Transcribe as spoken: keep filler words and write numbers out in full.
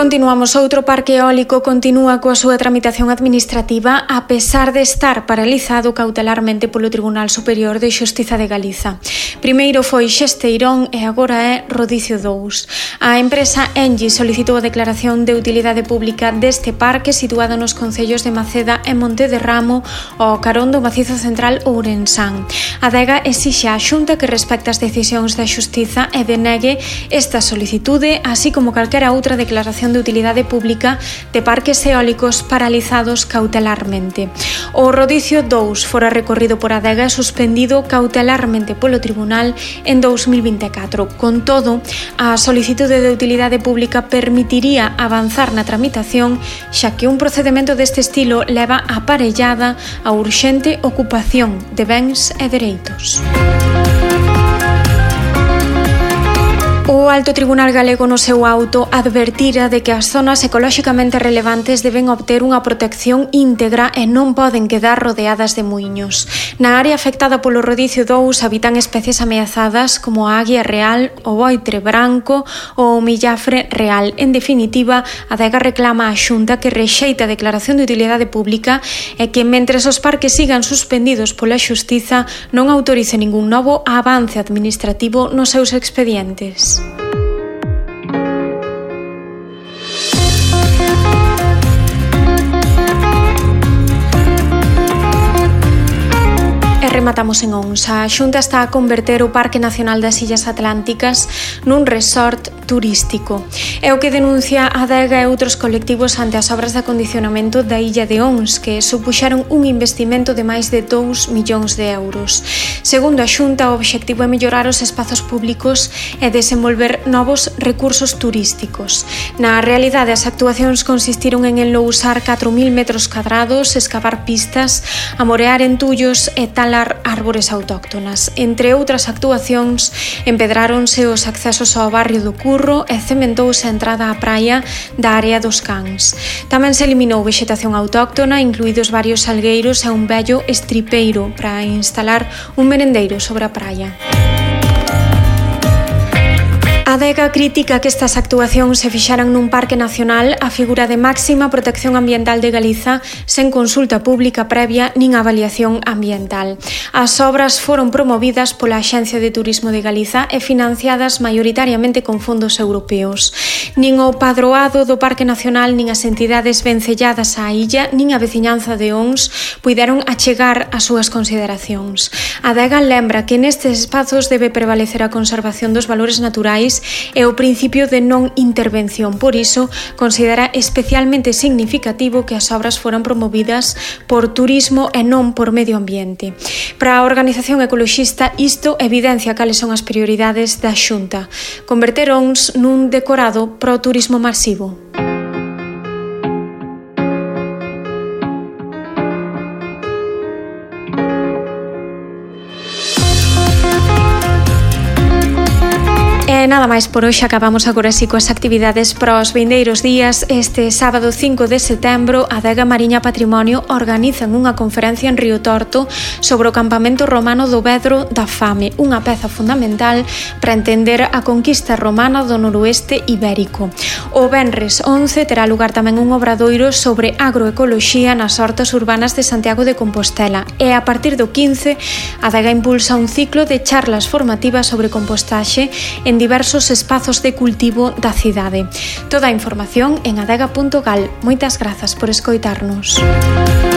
Continuamos. Outro parque eólico continúa coa súa tramitación administrativa a pesar de estar paralizado cautelarmente polo Tribunal Superior de Xustiza de Galiza. Primeiro foi Xesteirón e agora é Rodicio dous. A empresa Engie solicitou a declaración de utilidade pública deste parque situado nos concellos de Maceda e Monte de Ramo ao carón do Macizo Central Ourensán. A Adega exixe á Xunta que respecte as decisións da Xustiza e denegue esta solicitude, así como calquera outra declaración de utilidade pública de parques eólicos paralizados cautelarmente. O Rodicio dous fora recorrido por Adega e suspendido cautelarmente polo Tribunal en dous mil vinte e catro. Con todo, a solicitude de utilidade pública permitiría avanzar na tramitación, xa que un procedemento deste estilo leva aparellada a urxente ocupación de bens e dereitos. O Alto Tribunal Galego no seu auto advertira de que as zonas ecolóxicamente relevantes deben obter unha protección íntegra e non poden quedar rodeadas de muiños. Na área afectada polo Rodicio dous habitan especies ameazadas como a águia real, o boitre branco ou o millafre real. En definitiva, a Adega reclama á Xunta que rexeite a declaración de utilidade pública e que, mentres os parques sigan suspendidos pola Xustiza, non autorice ningún novo avance administrativo nos seus expedientes. Rematamos en Ons. A Xunta está a converter o Parque Nacional das Illas Atlánticas nun resort turístico. É o que denuncia a Adega e outros colectivos ante as obras de acondicionamento da illa de Ons, que supuxeron un investimento de máis de dous millóns de euros. Segundo a Xunta, o obxectivo é mellorar os espazos públicos e desenvolver novos recursos turísticos. Na realidade, as actuacións consistiron en enlousar catro mil metros cadrados, escavar pistas, amorear entullos e talar árbores autóctonas. Entre outras actuacións, empedráronse os accesos ao barrio do Curro e cementouse a entrada á praia da área dos Cans. Tamén se eliminou vexetación autóctona, incluídos varios salgueiros e un vello estripeiro para instalar un merendeiro sobre a praia. A Adega critica que estas actuacións se fixaran nun parque nacional a figura de máxima protección ambiental de Galiza sen consulta pública previa nin avaliación ambiental. As obras foron promovidas pola Axencia de Turismo de Galiza e financiadas maioritariamente con fondos europeos. Nin o padroado do Parque Nacional nin as entidades vencelladas á illa nin a veciñanza de Ons puideron achegar as súas consideracións. A Adega lembra que nestes espazos debe prevalecer a conservación dos valores naturais e o principio de non intervención. Por iso, considera especialmente significativo que as obras foran promovidas por turismo e non por medio ambiente. Para a organización ecoloxista, isto evidencia cales son as prioridades da Xunta: converter Ons nun decorado para o turismo masivo. E nada máis por hoxe. Acabamos agora así coas actividades para os vindeiros días. Este sábado cinco de setembro, a Adega Mariña Patrimonio organizan unha conferencia en Río Torto sobre o campamento romano do Vedro da Fame, unha peza fundamental para entender a conquista romana do noroeste ibérico. O venres once terá lugar tamén un obradoiro sobre agroecoloxía nas hortas urbanas de Santiago de Compostela e a partir do quince, a Adega impulsa un ciclo de charlas formativas sobre compostaxe en diversos espazos de cultivo da cidade. Toda a información en adega punto gal. Moitas grazas por escoitarnos.